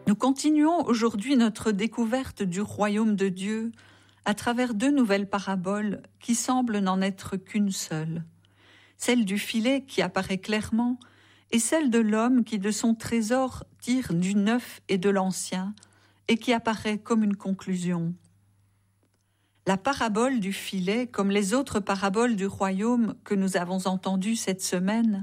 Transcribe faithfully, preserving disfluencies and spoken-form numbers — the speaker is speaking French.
Nous continuons aujourd'hui notre découverte du royaume de Dieu à travers deux nouvelles paraboles qui semblent n'en être qu'une seule. Celle du filet qui apparaît clairement et celle de l'homme qui de son trésor tire du neuf et de l'ancien et qui apparaît comme une conclusion. La parabole du filet, comme les autres paraboles du royaume que nous avons entendues cette semaine,